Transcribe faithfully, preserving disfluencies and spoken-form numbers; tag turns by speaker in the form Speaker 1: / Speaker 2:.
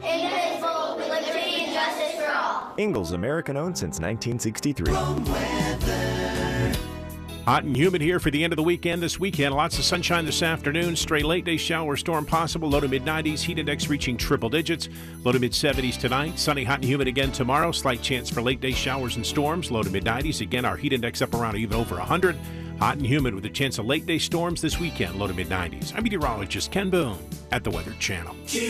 Speaker 1: indivisible, with liberty and justice for all.
Speaker 2: Ingalls, American-owned since nineteen sixty-three.
Speaker 3: Hot and humid here for the end of the weekend this weekend. Lots of sunshine this afternoon. Stray late day shower storm possible. Low to mid nineties. Heat index reaching triple digits. Low to mid seventies tonight. Sunny, hot and humid again tomorrow. Slight chance for late day showers and storms. Low to mid nineties. Again, our heat index up around even over one hundred. Hot and humid with a chance of late day storms this weekend. Low to mid nineties. I'm meteorologist Ken Boone at the Weather Channel.